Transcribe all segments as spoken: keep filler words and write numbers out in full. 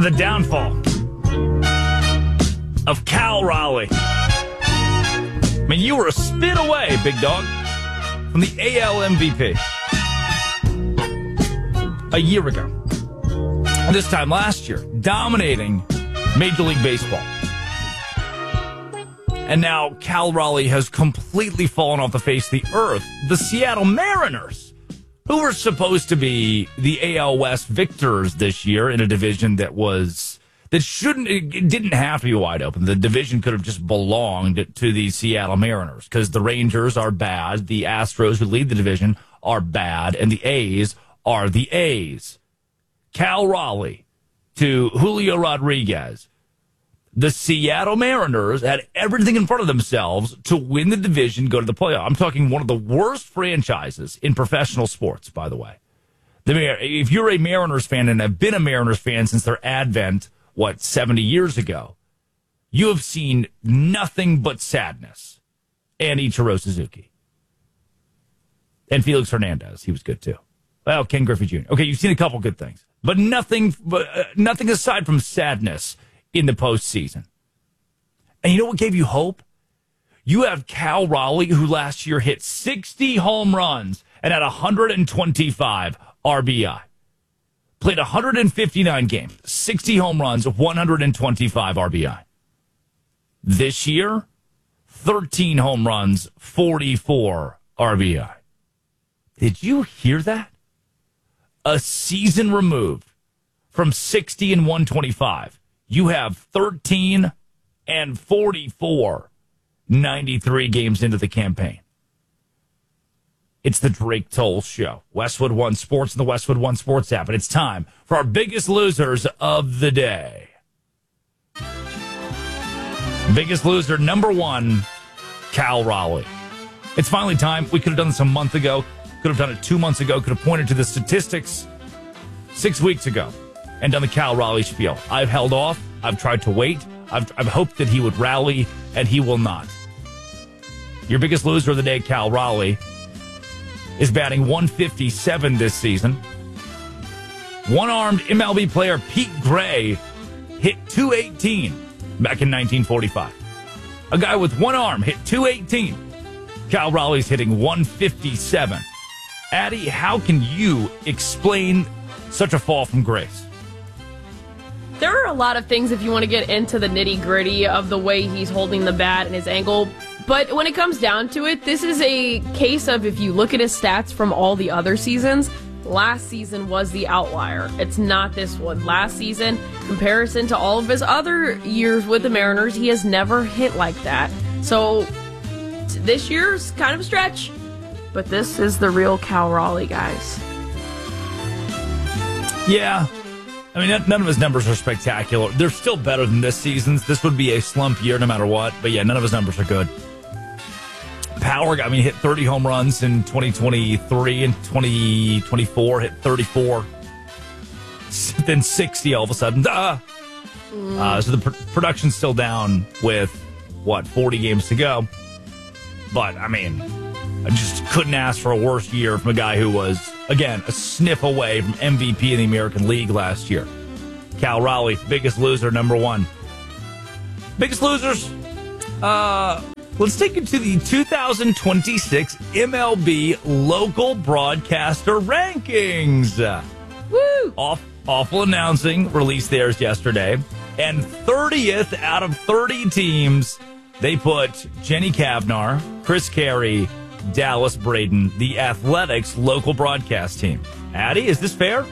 the downfall of Cal Raleigh. I mean, you were a spin away, big dog, from the A L M V P a year ago. And this time last year, dominating Major League Baseball. And now Cal Raleigh has completely fallen off the face of the earth. The Seattle Mariners, who were supposed to be the A L West victors this year in a division that was, that shouldn't, it didn't have to be wide open. The division could have just belonged to the Seattle Mariners because the Rangers are bad, the Astros, who lead the division, are bad, and the A's are the A's. Cal Raleigh to Julio Rodriguez. The Seattle Mariners had everything in front of themselves to win the division, go to the playoff. I'm talking one of the worst franchises in professional sports, by the way. The, if you're a Mariners fan and have been a Mariners fan since their advent, what, seventy years ago, you have seen nothing but sadness. And Ichiro Suzuki. And Felix Hernandez. He was good, too. Well, Ken Griffey Junior Okay, you've seen a couple good things. But nothing, but, uh, nothing aside from sadness in the postseason. And you know what gave you hope? You have Cal Raleigh, who last year hit sixty home runs and had one hundred twenty-five R B I. Played one hundred fifty-nine games, sixty home runs, one hundred twenty-five R B I. This year, thirteen home runs, forty-four R B I. Did you hear that? A season removed from sixty and one twenty-five. You have thirteen and forty-four, ninety-three games into the campaign. It's the Drake Toll Show. Westwood One Sports and the Westwood One Sports app. And it's time for our biggest losers of the day. Biggest loser, number one, Cal Raleigh. It's finally time. We could have done this a month ago. Could have done it two months ago. Could have pointed to the statistics six weeks ago and done the Cal Raleigh spiel. I've held off. I've tried to wait. I've, I've hoped that he would rally, and he will not. Your biggest loser of the day, Cal Raleigh, is batting one fifty-seven this season. One-armed M L B player Pete Gray hit two eighteen back in nineteen forty-five. A guy with one arm hit two eighteen. Cal Raleigh's hitting one fifty-seven. Addie, how can you explain such a fall from grace? There are a lot of things if you want to get into the nitty-gritty of the way he's holding the bat and his angle. But when it comes down to it, this is a case of if you look at his stats from all the other seasons, last season was the outlier. It's not this one. Last season, comparison to all of his other years with the Mariners, he has never hit like that. So this year's kind of a stretch. But this is the real Cal Raleigh, guys. Yeah. I mean, none of his numbers are spectacular. They're still better than this season's. This would be a slump year no matter what. But yeah, none of his numbers are good. Power, I mean, hit thirty home runs in twenty twenty-three and twenty twenty-four, hit thirty-four. Then sixty all of a sudden. Duh. Mm. Uh, so the pr- production's still down with, what, forty games to go. But, I mean, I just couldn't ask for a worse year from a guy who was, again, a sniff away from M V P in the American League last year. Cal Raleigh, biggest loser, number one. Biggest losers? Uh, let's take it to the two thousand twenty-six M L B local broadcaster rankings. Woo! Off, awful announcing, released theirs yesterday. And thirtieth out of thirty teams, they put Jenny Cavnar, Chris Carey, Dallas Braden, the Athletics local broadcast team. Addie, is this fair?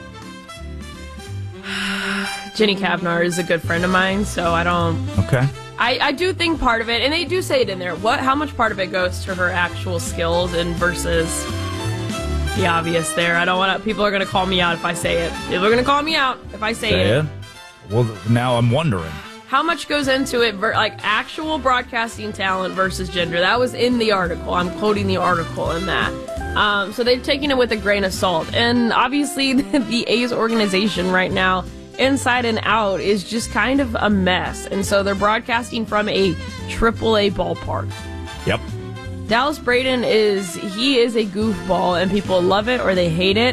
Jenny Cavnar is a good friend of mine, so I don't... Okay. I, I do think part of it, and they do say it in there, what? How much part of it goes to her actual skills and versus the obvious there? I don't want to... People are going to call me out if I say it. People are going to call me out if I say, say it. it. Well, now I'm wondering. How much goes into it, like actual broadcasting talent versus gender? That was in the article. I'm quoting the article in that. Um, so they've taken it with a grain of salt. And obviously the, the A's organization right now, inside and out, is just kind of a mess. And so they're broadcasting from a triple A ballpark. Yep. Dallas Braden is, he is a goofball, and people love it or they hate it.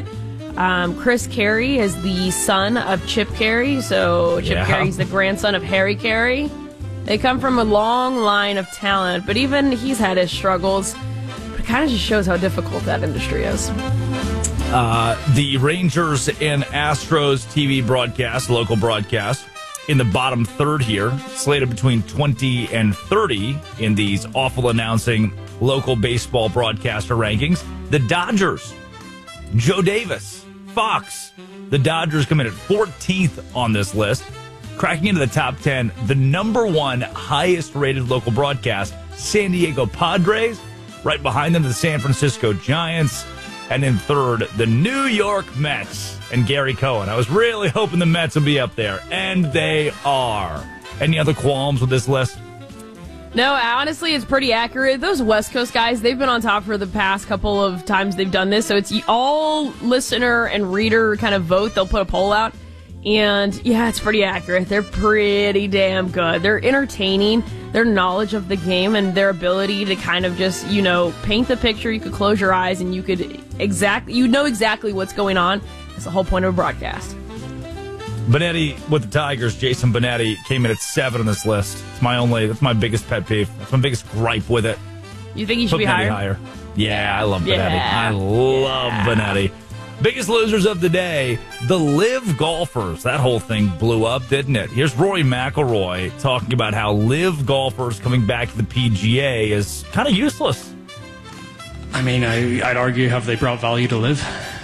Um, Chris Carey is the son of Chip Carey, so Chip Yeah. Carey's the grandson of Harry Carey. They come from a long line of talent, but even he's had his struggles. But it kind of just shows how difficult that industry is. Uh, the Rangers and Astros T V broadcast, local broadcast, in the bottom third here, slated between twenty and thirty in these awful announcing local baseball broadcaster rankings. The Dodgers, Joe Davis, Fox. The Dodgers come in at fourteenth on this list. Cracking into the top ten, the number one highest rated local broadcast, San Diego Padres. Right behind them, the San Francisco Giants. And in third, the New York Mets and Gary Cohen. I was really hoping the Mets would be up there, and they are. Any other qualms with this list? No, honestly, it's pretty accurate. Those West Coast guys, they've been on top for the past couple of times they've done this. So it's all listener and reader kind of vote. They'll put a poll out. And yeah, it's pretty accurate. They're pretty damn good. They're entertaining. Their knowledge of the game and their ability to kind of just, you know, paint the picture. You could close your eyes and you could exactly, you know exactly what's going on. That's the whole point of a broadcast. Benetti with the Tigers, Jason Benetti, came in at seven on this list. It's my only, that's my biggest pet peeve. That's my biggest gripe with it. You think he should Put be Benetti higher? higher? Yeah, I love Benetti. Yeah. I love Yeah. Benetti. Biggest losers of the day, the live golfers. That whole thing blew up, didn't it? Here's Rory McIlroy talking about how live golfers coming back to the P G A is kind of useless. I mean, I, I'd argue, have they brought value to live?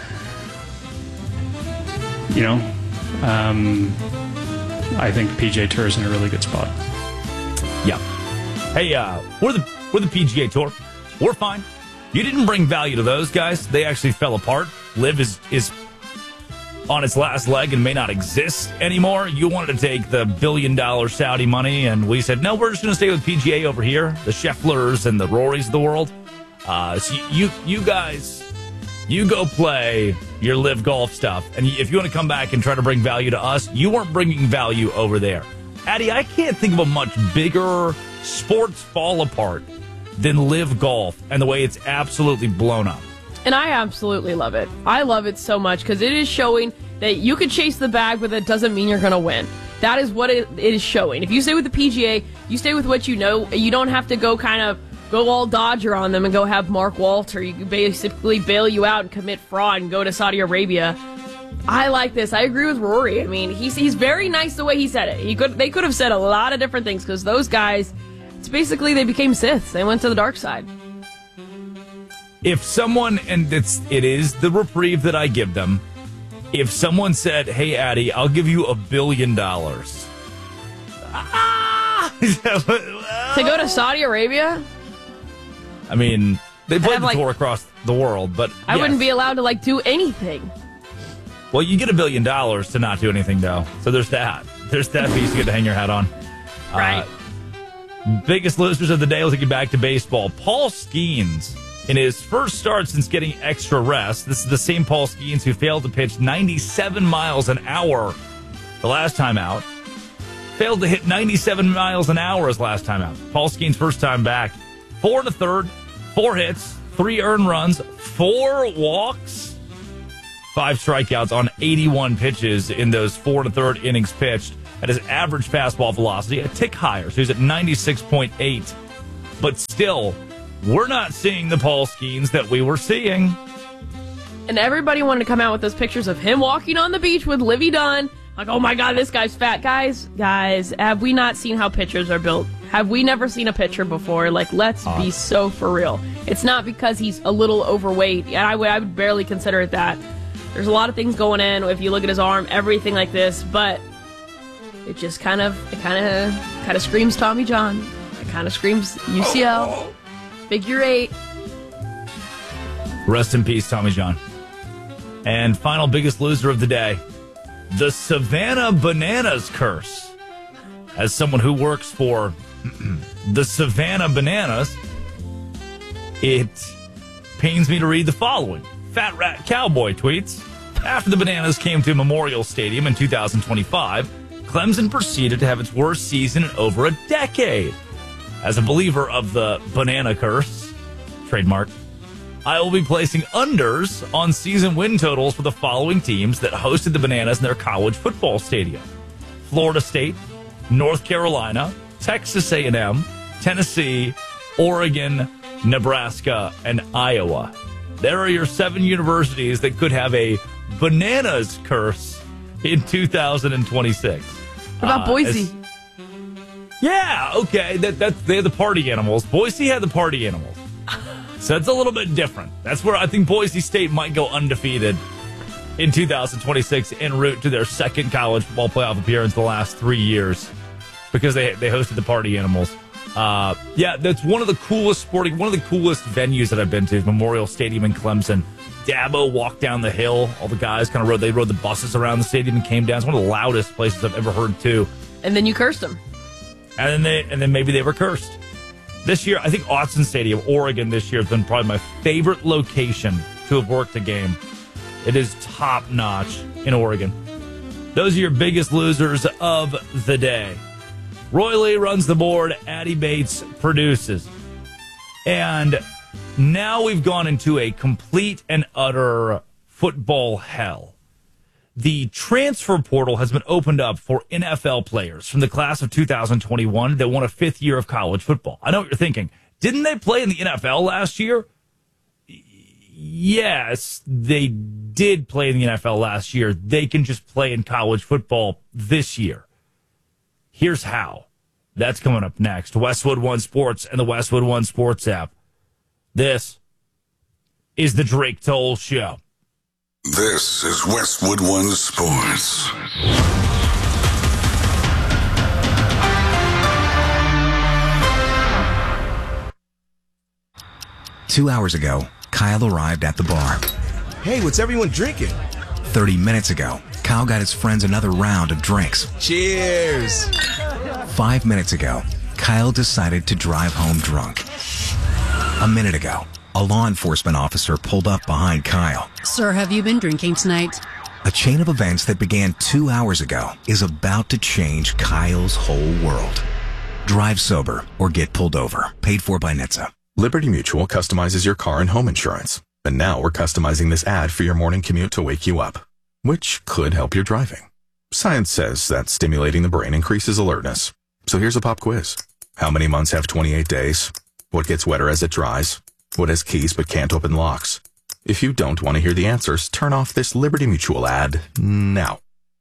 You know, um, I think P G A Tour is in a really good spot. Yeah. Hey, uh, we're the we're the P G A Tour. We're fine. You didn't bring value to those guys. They actually fell apart. Live is is on its last leg and may not exist anymore. You wanted to take the billion dollar Saudi money, and we said, no, we're just going to stay with P G A over here, the Schefflers and the Rorys of the world. Uh, so you you guys, you go play your live golf stuff. And if you want to come back and try to bring value to us, you weren't bringing value over there. Addie, I can't think of a much bigger sports fall apart than live golf and the way it's absolutely blown up. And I absolutely love it. I love it so much because it is showing that you could chase the bag, but that doesn't mean you're going to win. That is what it, it is showing. If you stay with the P G A, you stay with what you know. You don't have to go kind of go all Dodger on them and go have Mark Walter. You can basically bail you out and commit fraud and go to Saudi Arabia. I like this. I agree with Rory. I mean, he's he's very nice the way he said it. He could they could have said a lot of different things because those guys, it's basically they became Siths. They went to the dark side. If someone, and it's it is the reprieve that I give them, if someone said, hey, Addie, I'll give you a billion dollars. Ah! To go to Saudi Arabia? I mean, they played have, the like- tour across the world, but I yes. wouldn't be allowed to, like, do anything. Well, you get a billion dollars to not do anything, though. So there's that. There's that piece you get to hang your hat on. Right. Uh, biggest losers of the day, we'll take you back to baseball. Paul Skeens, in his first start since getting extra rest, this is the same Paul Skeens who failed to pitch ninety-seven miles an hour the last time out. Failed to hit ninety-seven miles an hour his last time out. Paul Skeens' first time back. Four and a third, four hits, three earned runs, four walks, five strikeouts on eighty-one pitches in those four and a third innings pitched. At his average fastball velocity, a tick higher, so he's at ninety-six point eight. But still, we're not seeing the Paul Skeens that we were seeing. And everybody wanted to come out with those pictures of him walking on the beach with Livy Dunn. Like, oh my God, this guy's fat. Guys, guys, have we not seen how pitchers are built? Have we never seen a pitcher before? Like, let's Uh, be so for real. It's not because he's a little overweight. And I would, I would barely consider it that. There's a lot of things going in if you look at his arm, everything like this. But it just kind of, it kind of, kind of screams Tommy John. It kind of screams U C L, figure eight. Rest in peace, Tommy John. And final biggest loser of the day, the Savannah Bananas curse. As someone who works for the Savannah Bananas, it pains me to read the following. Fat Rat Cowboy tweets, after the Bananas came to Memorial Stadium in two thousand twenty-five, Clemson proceeded to have its worst season in over a decade. As a believer of the banana curse, trademark, I will be placing unders on season win totals for the following teams that hosted the Bananas in their college football stadium: Florida State, North Carolina, Texas A and M, Tennessee, Oregon, Nebraska, and Iowa. There are your seven universities that could have a bananas curse in two thousand twenty-six. What about uh, Boise? As, yeah, okay. That that they had the party animals. Boise had the party animals. So that's a little bit different. That's where I think Boise State might go undefeated in two thousand twenty-six en route to their second college football playoff appearance the last three years because they they hosted the party animals. Uh, yeah, that's one of the coolest sporting, one of the coolest venues that I've been to is Memorial Stadium in Clemson. Dabo walked down the hill. All the guys kind of rode, they rode the buses around the stadium and came down. It's one of the loudest places I've ever heard too. And then you cursed them. And then they, and then maybe they were cursed. This year, I think Autzen Stadium, Oregon this year has been probably my favorite location to have worked a game. It is top notch in Oregon. Those are your biggest losers of the day. Roy Lee runs the board. Addie Bates produces. And now we've gone into a complete and utter football hell. The transfer portal has been opened up for N F L players from the class of two thousand twenty-one that want a fifth year of college football. I know what you're thinking. Didn't they play in the N F L last year? Yes, they did play in the N F L last year. They can just play in college football this year. Here's how. That's coming up next. Westwood One Sports and the Westwood One Sports app. This is the Drake Toll Show. This is Westwood One Sports. Two hours ago, Kyle arrived at the bar. Hey, what's everyone drinking? Thirty minutes ago, Kyle got his friends another round of drinks. Cheers! Five minutes ago, Kyle decided to drive home drunk. A minute ago, a law enforcement officer pulled up behind Kyle. Sir, have you been drinking tonight? A chain of events that began two hours ago is about to change Kyle's whole world. Drive sober or get pulled over. Paid for by N H T S A. Liberty Mutual customizes your car and home insurance. And now we're customizing this ad for your morning commute to wake you up, which could help your driving. Science says that stimulating the brain increases alertness. So here's a pop quiz. How many months have twenty-eight days? What gets wetter as it dries? What has keys but can't open locks? If you don't want to hear the answers, turn off this Liberty Mutual ad now.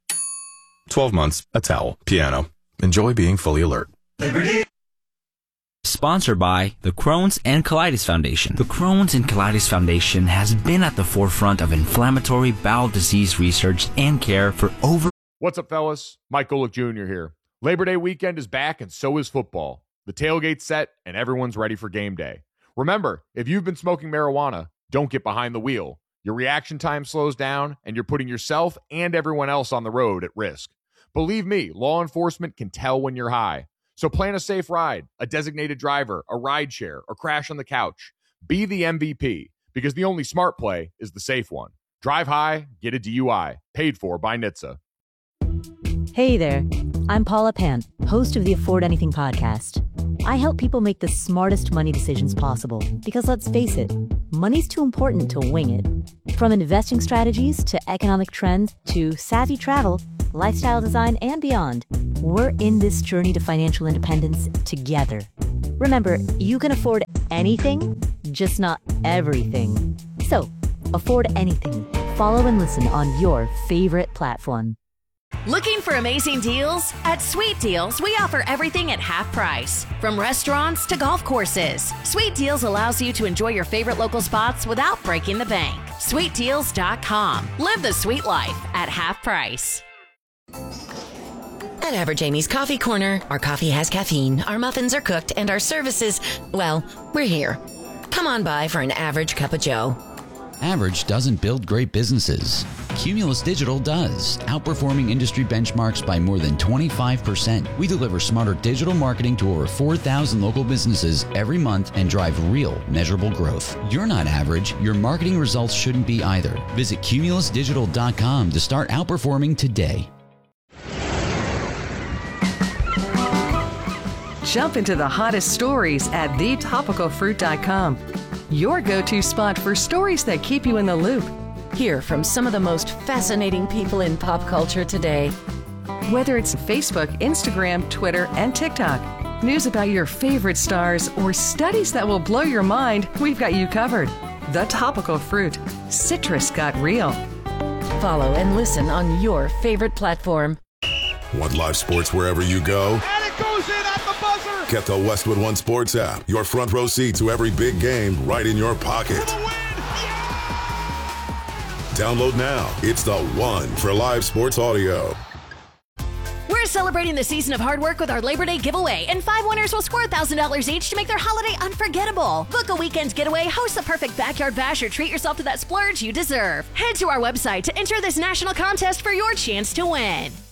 twelve months, a towel, piano. Enjoy being fully alert. Liberty. Sponsored by the Crohn's and Colitis Foundation. The Crohn's and Colitis Foundation has been at the forefront of inflammatory bowel disease research and care for over... What's up, fellas? Mike Golick Junior here. Labor Day weekend is back, and so is football. The tailgate's set, and everyone's ready for game day. Remember, if you've been smoking marijuana, don't get behind the wheel. Your reaction time slows down, and you're putting yourself and everyone else on the road at risk. Believe me, law enforcement can tell when you're high. So plan a safe ride, a designated driver, a ride share, or crash on the couch. Be the M V P, because the only smart play is the safe one. Drive high, get a D U I. Paid for by N H T S A. Hey there, I'm Paula Pant, host of the Afford Anything podcast. I help people make the smartest money decisions possible, because let's face it, money's too important to wing it. From investing strategies to economic trends to savvy travel, lifestyle design, and beyond, we're in this journey to financial independence together. Remember, you can afford anything, just not everything. So, afford anything. Follow and listen on your favorite platform. Looking for amazing deals? At Sweet Deals, we offer everything at half price. From restaurants to golf courses, Sweet Deals allows you to enjoy your favorite local spots without breaking the bank. sweet deals dot com. Live the sweet life at half price. At Average Amy's Coffee Corner, our coffee has caffeine, our muffins are cooked, and our services, well, we're here. Come on by for an average cup of joe. Average doesn't build great businesses. Cumulus Digital does, outperforming industry benchmarks by more than twenty-five percent. We deliver smarter digital marketing to over four thousand local businesses every month and drive real, measurable growth. You're not average. Your marketing results shouldn't be either. Visit cumulus digital dot com to start outperforming today. Jump into the hottest stories at the topical fruit dot com. your go-to spot for stories that keep you in the loop. Hear from some of the most fascinating people in pop culture today. Whether it's Facebook, Instagram, Twitter, and TikTok, news about your favorite stars, or studies that will blow your mind, we've got you covered. The Topical Fruit. Citrus got real. Follow and listen on your favorite platform. Want live sports wherever you go? And it goes in at the buzzer! Get the Westwood One Sports app. Your front row seat to every big game right in your pocket. For the win! Yeah! Download now. It's the one for live sports audio. We're celebrating the season of hard work with our Labor Day giveaway, and five winners will score one thousand dollars each to make their holiday unforgettable. Book a weekend getaway, host the perfect backyard bash, or treat yourself to that splurge you deserve. Head to our website to enter this national contest for your chance to win.